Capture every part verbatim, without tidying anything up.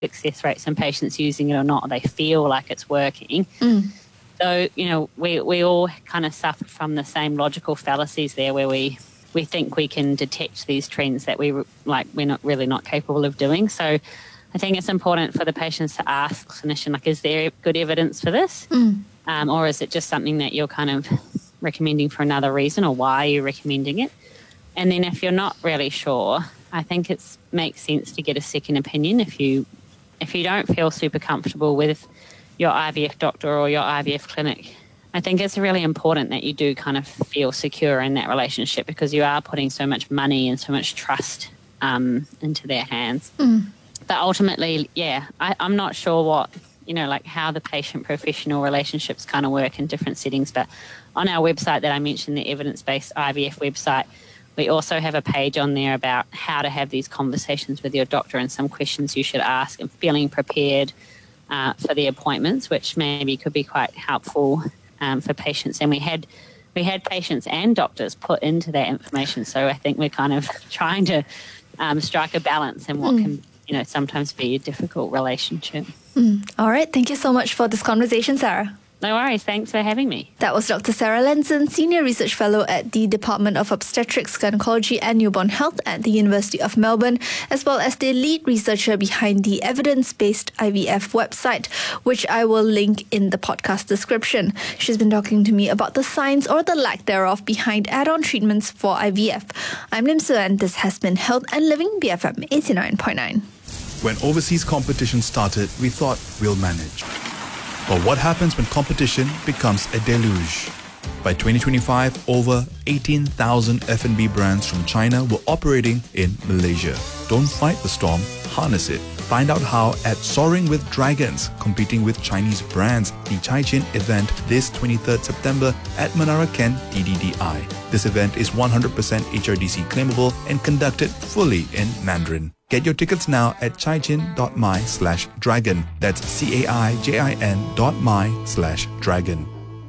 success rates in patients using it or not. They feel like it's working. Mm. So, you know, we, we all kind of suffer from the same logical fallacies there where we, we think we can detect these trends that we like we're not really not capable of doing. So I think it's important for the patients to ask the clinician, like, is there good evidence for this? Mm. Um, or is it just something that you're kind of recommending for another reason, or why are you recommending it? And then if you're not really sure, I think it makes sense to get a second opinion if you if you don't feel super comfortable with your I V F doctor or your I V F clinic. I think it's really important that you do kind of feel secure in that relationship, because you are putting so much money and so much trust um, into their hands. Mm. But ultimately, yeah, I, I'm not sure what, you know, like how the patient-professional relationships kind of work in different settings. But on our website that I mentioned, the evidence-based I V F website, we also have a page on there about how to have these conversations with your doctor and some questions you should ask, and feeling prepared uh, for the appointments, which maybe could be quite helpful um, for patients. And we had we had patients and doctors put into that information. So I think we're kind of trying to um, strike a balance in what mm. can, you know, sometimes be a difficult relationship. Mm. All right. Thank you so much for this conversation, Sarah. No worries. Thanks for having me. That was Doctor Sarah Lenson, Senior Research Fellow at the Department of Obstetrics, Gynecology and Newborn Health at the University of Melbourne, as well as the lead researcher behind the evidence-based I V F website, which I will link in the podcast description. She's been talking to me about the science or the lack thereof behind add-on treatments for I V F. I'm Lim Su, and this has been Health and Living, B F M eighty-nine point nine. When overseas competition started, we thought we'll manage. But what happens when competition becomes a deluge? By twenty twenty-five, over eighteen thousand F and B brands from China were operating in Malaysia. Don't fight the storm, harness it. Find out how at Soaring with Dragons, competing with Chinese brands, the Caixin event this twenty-third September at Menara Ken D D D I. This event is one hundred percent H R D C claimable and conducted fully in Mandarin. Get your tickets now at caixin.my slash dragon. That's C-A-I-J-I-N dot my slash dragon.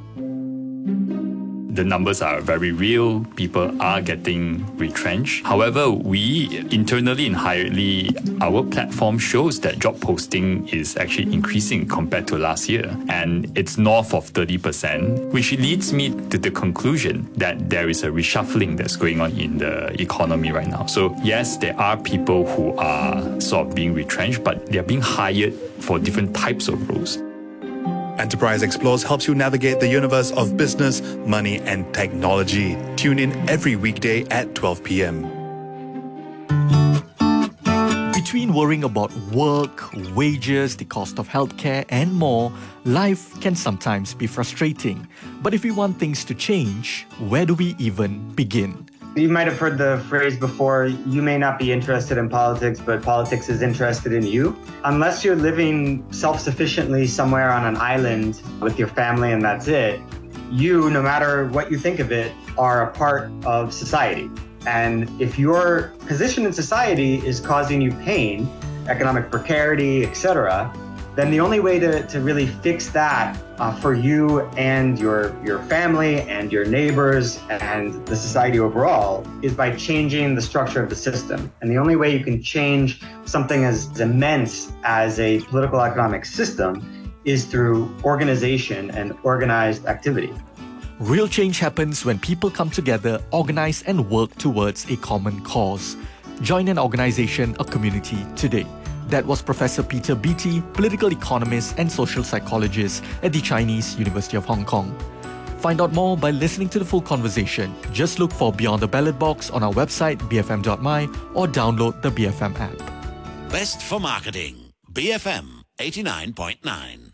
The numbers are very real. People are getting retrenched. However, we internally in Hiredly, our platform shows that job posting is actually increasing compared to last year. And it's north of thirty percent, which leads me to the conclusion that there is a reshuffling that's going on in the economy right now. So yes, there are people who are sort of being retrenched, but they're being hired for different types of roles. Enterprise Explores helps you navigate the universe of business, money, and technology. Tune in every weekday at twelve p.m. Between worrying about work, wages, the cost of healthcare, and more, life can sometimes be frustrating. But if we want things to change, where do we even begin? You might have heard the phrase before, you may not be interested in politics, but politics is interested in you. Unless you're living self-sufficiently somewhere on an island with your family and that's it, you, no matter what you think of it, are a part of society. And if your position in society is causing you pain, economic precarity, et cetera, then the only way to, to really fix that uh, for you and your, your family and your neighbors and the society overall is by changing the structure of the system. And the only way you can change something as immense as a political economic system is through organization and organized activity. Real change happens when people come together, organize and work towards a common cause. Join an organization or community today. That was Professor Peter Beattie, political economist and social psychologist at the Chinese University of Hong Kong. Find out more by listening to the full conversation. Just look for Beyond the Ballot Box on our website, b f m dot m y, or download the B F M app. Best for Marketing, B F M eighty-nine point nine.